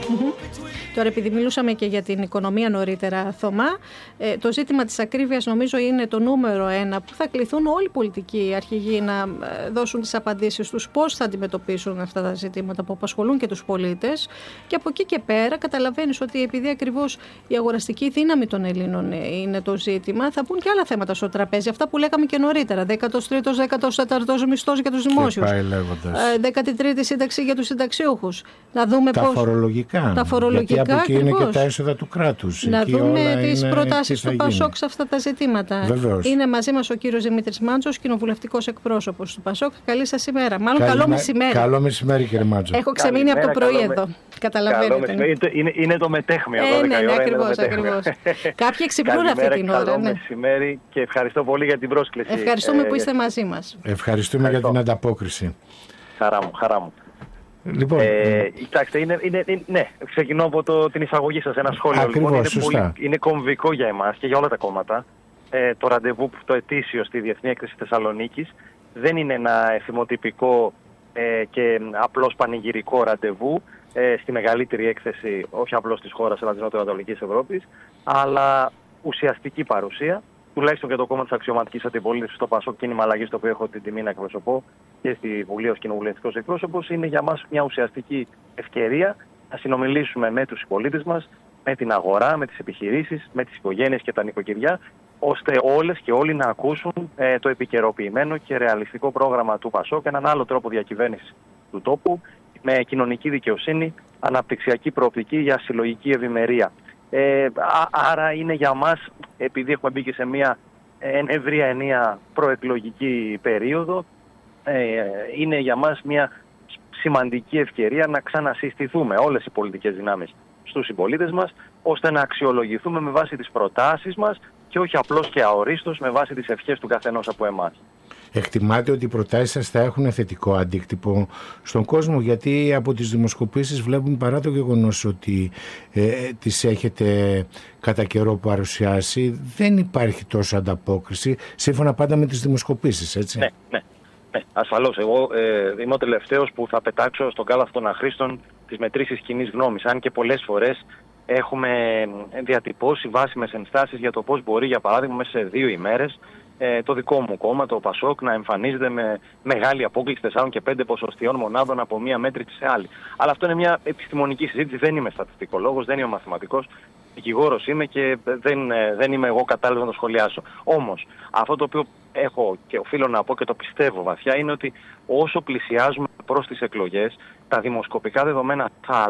Τώρα, επειδή μιλούσαμε και για την οικονομία νωρίτερα, Θωμά, το ζήτημα της ακρίβειας νομίζω είναι το νούμερο ένα που θα κληθούν όλοι οι πολιτικοί αρχηγοί να δώσουν τις απαντήσεις τους, πώς θα αντιμετωπίσουν αυτά τα ζητήματα που απασχολούν και τους πολίτες. Και από εκεί και πέρα καταλαβαίνεις ότι επειδή ακριβώς η αγοραστική δύναμη των Ελλήνων είναι το ζήτημα, θα μπουν και άλλα θέματα στο τραπέζι. Αυτά που λέγαμε και νωρίτερα. 13ος, 14ος μισθός για τους δημόσιους. 13η σύνταξη για τους συνταξιούχους. Να δούμε τα φορολογικά. Γιατί από εκεί είναι και τα έσοδα του κράτους. Να δούμε τις προτάσεις του ΠΑΣΟΚ σε αυτά τα ζητήματα. Βεβαίως. Είναι μαζί μας ο κύριος Δημήτρης Μάντσος, κοινοβουλευτικός εκπρόσωπος του ΠΑΣΟΚ. Καλή σας ημέρα. Μάλλον καλό μεσημέρι. Καλό μεσημέρι, κύριε Μάντσο. Έχω ξεμείνει από το πρωί εδώ. Καταλαβαίνετε. Είναι το μετέχμιο. Ναι, ακριβώς. Κάποιοι ξυπνούν αυτή την ώρα. Καλό μεσημέρι και ευχαριστώ πολύ για την πρόσκληση. Ευχαριστούμε που είστε μαζί μας. Ευχαριστούμε για την ανταπόκριση. Χαρά μου. Λοιπόν, κοιτάξτε, ναι, ξεκινώ από την εισαγωγή σας, ένα σχόλιο. Ακριβώς, λοιπόν, είναι κομβικό για εμάς και για όλα τα κόμματα. Το ραντεβού, το ετήσιο στη Διεθνή Έκθεση Θεσσαλονίκης, δεν είναι ένα εθιμοτυπικό και απλώς πανηγυρικό ραντεβού στη μεγαλύτερη έκθεση, όχι απλώς της χώρας αλλά της Νοτιοανατολικής Ευρώπης, αλλά ουσιαστική παρουσία, τουλάχιστον και το κόμμα της αξιωματικής αντιπολίτευσης στο ΠΑΣΟΚ Κίνημα Αλλαγής, το οποίο έχω την τιμή να εκπροσωπώ και στη Βουλή ως κοινοβουλευτικός εκπρόσωπος, είναι για μας μια ουσιαστική ευκαιρία να συνομιλήσουμε με τους συμπολίτες μας, με την αγορά, με τις επιχειρήσεις, με τις οικογένειες και τα νοικοκυριά, ώστε όλες και όλοι να ακούσουν το επικαιροποιημένο και ρεαλιστικό πρόγραμμα του ΠΑΣΟΚ και έναν άλλο τρόπο διακυβέρνησης του τόπου, με κοινωνική δικαιοσύνη, αναπτυξιακή προοπτική για συλλογική ευημερία. Άρα είναι για μας, επειδή έχουμε μπει και σε μια ευρία ενία προεκλογική περίοδο, είναι για μας μια σημαντική ευκαιρία να ξανασυστηθούμε όλες οι πολιτικές δυνάμεις στους συμπολίτες μας, ώστε να αξιολογηθούμε με βάση τις προτάσεις μας και όχι απλώς και αορίστως με βάση τις ευχές του καθενός από εμάς. Εκτιμάτε ότι οι προτάσεις σας θα έχουν θετικό αντίκτυπο στον κόσμο, γιατί από τις δημοσκοπήσεις βλέπουμε, παρά το γεγονός ότι τις έχετε κατά καιρό παρουσιάσει, δεν υπάρχει τόσο ανταπόκριση, σύμφωνα πάντα με τις δημοσκοπήσεις, έτσι? Ναι, ασφαλώς. Εγώ είμαι ο τελευταίος που θα πετάξω στον κάλαθο των αχρήστων τις μετρήσεις κοινής γνώμης, αν και πολλές φορές έχουμε διατυπώσει βάσιμες ενστάσεις για το πώς μπορεί, για παράδειγμα, μέσα σε 2 ημέρες το δικό μου κόμμα, το ΠΑΣΟΚ, να εμφανίζεται με μεγάλη απόκλιση 4 και 5 ποσοστιών μονάδων από μία μέτρηση σε άλλη. Αλλά αυτό είναι μια επιστημονική συζήτηση. Δεν είμαι στατιστικολόγος, δεν είμαι μαθηματικός. Δικηγόρος είμαι και δεν είμαι εγώ κατάλληλος να το σχολιάσω. Όμως, αυτό το οποίο έχω και οφείλω να πω και το πιστεύω βαθιά είναι ότι όσο πλησιάζουμε προς τις εκλογές, τα δημοσκοπικά δεδομένα θα